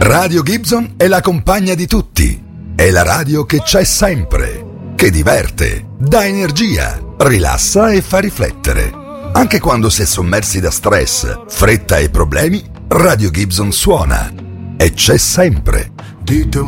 Radio Gibson è la compagna di tutti. È la radio che c'è sempre, che diverte, dà energia, rilassa e fa riflettere. Anche quando si è sommersi da stress, fretta e problemi, Radio Gibson suona e c'è sempre. Dites-moi